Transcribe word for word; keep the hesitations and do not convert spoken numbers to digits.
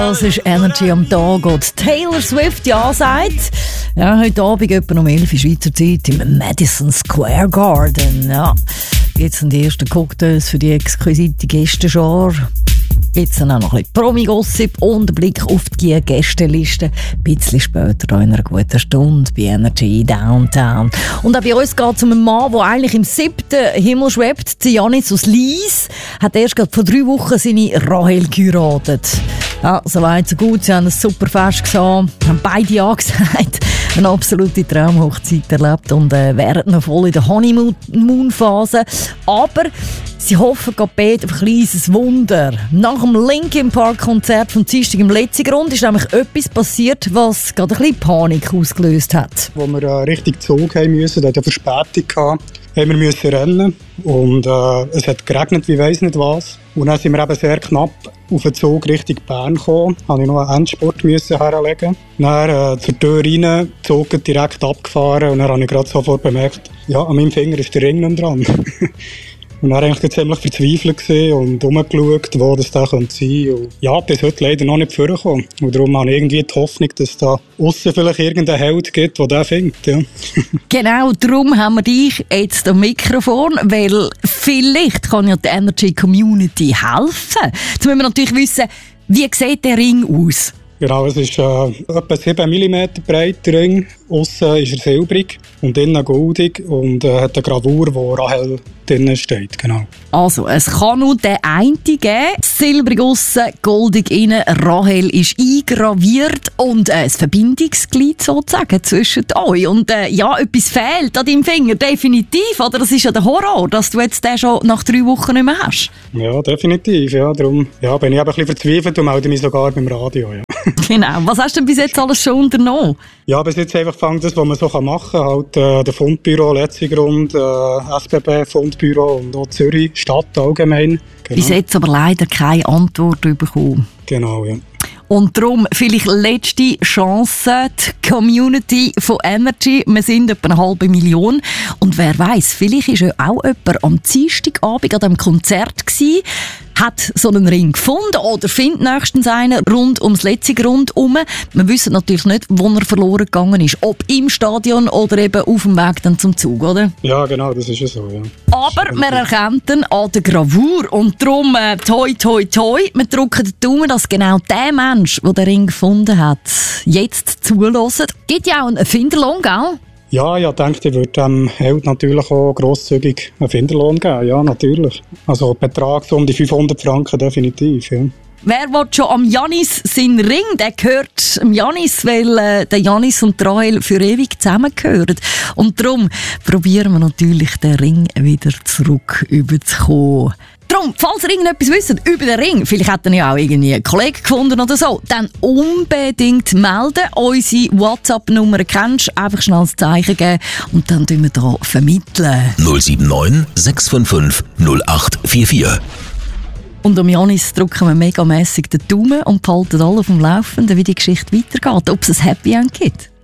Das ist Energy am Tag. Und Taylor Swift ja sagt, ja, heute Abend etwa um elf Uhr Schweizer Zeit im Madison Square Garden. Ja, jetzt sind die ersten Cocktails für die exquisite Gästeschar. Jetzt dann auch noch ein bisschen Promi-Gossip und ein Blick auf die Gästeliste. Ein bisschen später, in einer guten Stunde, bei Energy Downtown. Und auch bei uns geht es um einen Mann, der eigentlich im siebten Himmel schwebt. Giannis aus Lies hat erst gerade vor drei Wochen seine Rahel geheiratet. Ja, so weit, so gut. Sie haben ein super Fest gesehen, haben beide Ja gesagt. Eine absolute Traumhochzeit erlebt und äh, wären noch voll in der Honeymoon-Phase. Aber sie hoffen beide auf ein kleines Wunder. Nach dem Linkin Park-Konzert vom Dienstag im Letzigrund ist nämlich etwas passiert, was gerade ein bisschen Panik ausgelöst hat. Als wir äh, Richtung Zug haben mussten, da hatte eine Verspätung gehabt, haben wir müssen rennen und äh, es hat geregnet, wie weiss nicht was. Und dann sind wir eben sehr knapp auf den Zug Richtung Bern gekommen. Da musste ich noch einen Endspurt herlegen. Dann äh, zur Tür rein, der Zug direkt abgefahren und dann habe ich gerade sofort bemerkt, ja, an meinem Finger ist der Ring noch dran. Und dann war ich ziemlich verzweifelt und umgeschaut, wo das da sein könnte. Und ja, bis heute leider noch nicht vorgekommen. Und darum habe ich irgendwie die Hoffnung, dass es da aussen vielleicht irgendeinen Held gibt, der den findet. Ja. Genau, darum haben wir dich jetzt am Mikrofon, weil vielleicht kann ja die Energy Community helfen. Jetzt müssen wir natürlich wissen, wie sieht der Ring aus? Genau, es ist äh, etwa sieben Millimeter breit, der Ring. Aussen ist er silbrig und innen goldig und äh, hat eine Gravur, wo Rahel drinnen steht. Genau. Also, es kann nur den einen geben. Silbrig aussen, goldig innen. Rahel ist eingraviert und äh, ein Verbindungsglied sozusagen zwischen euch. Und äh, ja, etwas fehlt an deinem Finger, definitiv. Oder? Das ist ja der Horror, dass du jetzt den schon nach drei Wochen nicht mehr hast. Ja, definitiv. Ja, darum ja, bin ich ein bisschen verzweifelt und melde mich sogar beim Radio. Ja. Genau. Was hast du denn bis jetzt alles schon unternommen? Ja, bis jetzt einfach fängt das, was man so machen kann. Halt, äh, der Fundbüro, Letzigrund, äh, S B B, Fundbüro und auch Zürich, Stadt allgemein. Genau. Bis jetzt aber leider keine Antwort bekommen. Genau, ja. Und darum vielleicht letzte Chance, die Community von Energy. Wir sind etwa eine halbe Million. Und wer weiss, vielleicht war ja auch jemand am Dienstagabend an diesem Konzert gewesen, hat so einen Ring gefunden oder findet nächstens einen rund ums Letzigrund herum. Wir wissen natürlich nicht, wo er verloren gegangen ist. Ob im Stadion oder eben auf dem Weg dann zum Zug, oder? Ja, genau, das ist ja so, ja. Aber man erkennt ihn an der Gravur und darum äh, toi, toi, toi. Wir drücken den Daumen, dass genau der Mensch, der den Ring gefunden hat, jetzt zuhört. Gibt ja auch einen Finderlohn, gell? Ja, ich denke, ich würde dem Held natürlich auch grosszügig einen Finderlohn geben. Ja, natürlich. Also Betrag so um die fünfhundert Franken definitiv, ja. Wer will schon am Giannis seinen Ring? Der gehört am Giannis, weil äh, der Giannis und Rahel für ewig zusammengehören. Und darum probieren wir natürlich, den Ring wieder zurück überzukommen. Darum, falls ihr irgendetwas wisst über den Ring, vielleicht hat er ja auch irgendwie einen Kollegen gefunden oder so, dann unbedingt melden. Unsere WhatsApp-Nummer kennst du, einfach schnell das Zeichen geben und dann tun wir hier vermitteln. null sieben neun sechs fünf fünf null acht vier vier. Und um Giannis drücken wir megamässig den Daumen und behalten alle auf dem Laufenden, wie die Geschichte weitergeht, ob es ein Happy End gibt.